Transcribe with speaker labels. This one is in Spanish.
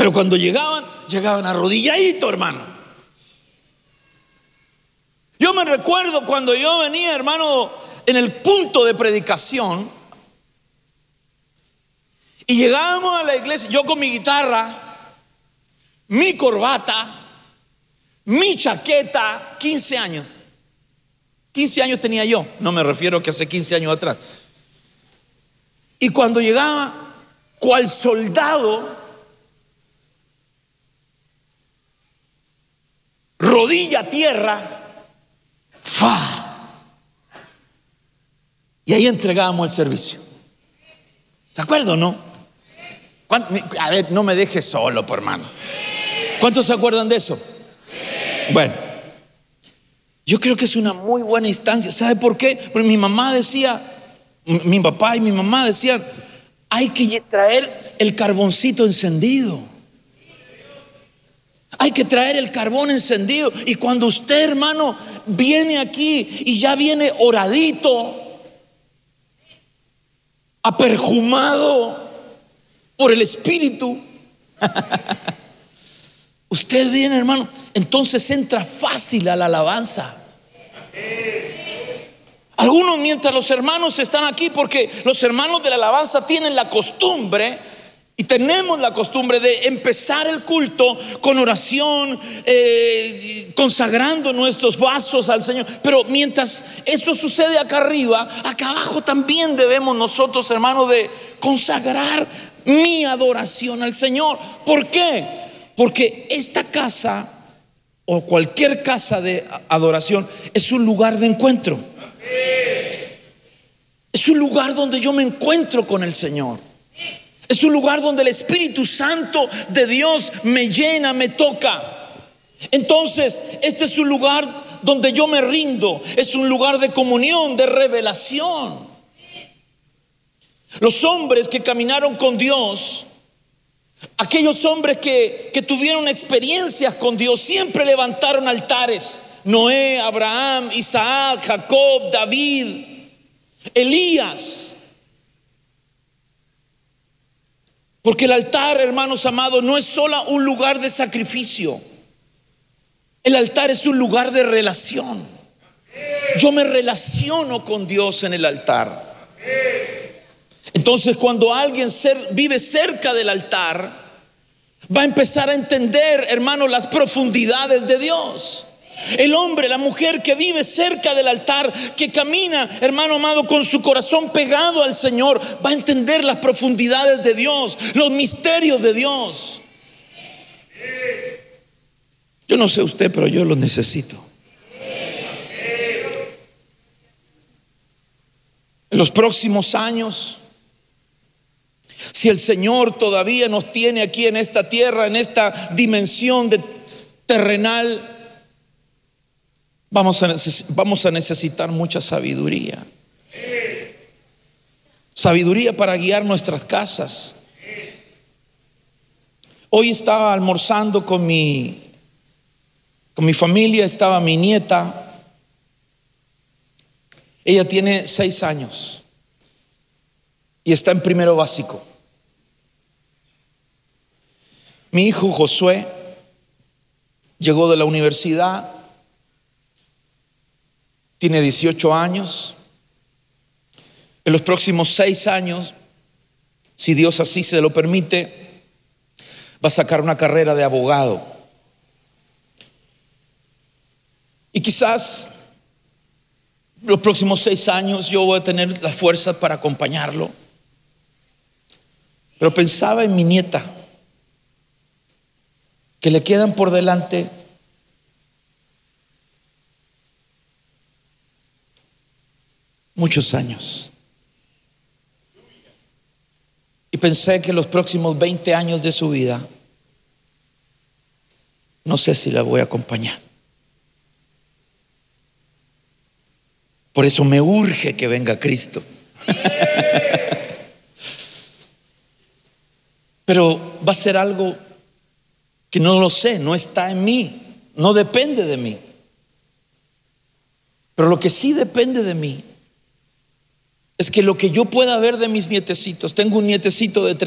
Speaker 1: Pero cuando llegaban arrodilladito, hermano. Yo me recuerdo cuando yo venía, hermano, en el punto de predicación, y llegábamos a la iglesia, yo con mi guitarra, mi corbata, mi chaqueta, 15 años. 15 años tenía yo, no me refiero a que hace 15 años atrás. Y cuando llegaba, cual soldado, rodilla a tierra, ¡fa! Y ahí entregábamos el servicio. ¿Se acuerdan o no? A ver, no me dejes solo, por hermano. ¿Cuántos se acuerdan de eso? Bueno, yo creo que es una muy buena instancia. ¿Sabe por qué? Porque mi mamá decía, mi papá y mi mamá decían, hay que traer el carboncito encendido. Hay que traer el carbón encendido. Y cuando usted, hermano, viene aquí y ya viene oradito, aperjumado por el Espíritu, usted viene, hermano, entonces entra fácil a la alabanza. Algunos, mientras los hermanos están aquí, porque los hermanos de la alabanza tienen la costumbre, y tenemos la costumbre de empezar el culto con oración, consagrando nuestros vasos al Señor. Pero mientras eso sucede acá arriba, acá abajo también debemos nosotros, hermanos, de consagrar mi adoración al Señor. ¿Por qué? Porque esta casa o cualquier casa de adoración es un lugar de encuentro. Es un lugar donde yo me encuentro con el Señor. Es un lugar donde el Espíritu Santo de Dios me llena, me toca. Entonces, este es un lugar donde yo me rindo. Es un lugar de comunión, de revelación. Los hombres que caminaron con Dios, aquellos hombres que tuvieron experiencias con Dios, siempre levantaron altares. Noé, Abraham, Isaac, Jacob, David, Elías. Porque el altar, hermanos amados, no es solo un lugar de sacrificio. El altar es un lugar de relación. Yo me relaciono con Dios en el altar. Entonces, cuando alguien vive cerca del altar, va a empezar a entender, hermano, las profundidades de Dios. El hombre, la mujer que vive cerca del altar, que camina, hermano amado, con su corazón pegado al Señor, va a entender las profundidades de Dios, los misterios de Dios. Yo no sé usted, pero yo los necesito. En los próximos años, si el Señor todavía nos tiene aquí en esta tierra, en esta dimensión terrenal, vamos a necesitar mucha sabiduría. Sabiduría para guiar nuestras casas. Hoy estaba almorzando con mi familia, estaba mi nieta. Ella tiene 6 años y está en primero básico. Mi hijo Josué llegó de la universidad. Tiene 18 años. En los próximos 6 años, si Dios así se lo permite, va a sacar una carrera de abogado. Y quizás los próximos 6 años yo voy a tener las fuerzas para acompañarlo. Pero pensaba en mi nieta, que le quedan por delante muchos años. Y pensé que los próximos 20 años de su vida, no sé si la voy a acompañar. Por eso me urge que venga Cristo. Pero va a ser algo que no lo sé, no está en mí, no depende de mí. Pero lo que sí depende de mí es que lo que yo pueda ver de mis nietecitos, tengo un nietecito de 3